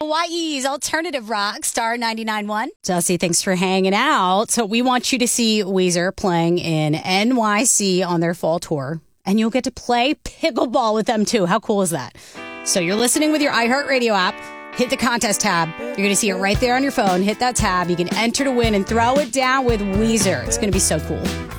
Hawaii's alternative rock, Star 99.1. Dusty, thanks for hanging out. So we want you to see Weezer playing in NYC on their fall tour. And you'll get to play pickleball with them, too. How cool is that? So you're listening with your iHeartRadio app. Hit the contest tab. You're going to see it right there on your phone. Hit that tab. You can enter to win and throw it down with Weezer. It's going to be so cool.